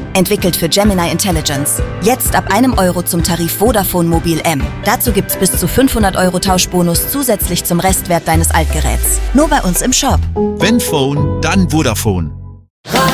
Entwickelt für Gemini Intelligence. Jetzt ab 1 Euro zum Tarif Vodafone Mobil M. Dazu gibt's bis zu 500 Euro Tauschbonus zusätzlich zum Restwert deines Altgeräts. Nur bei uns im Shop. Wenn Phone, dann Vodafone.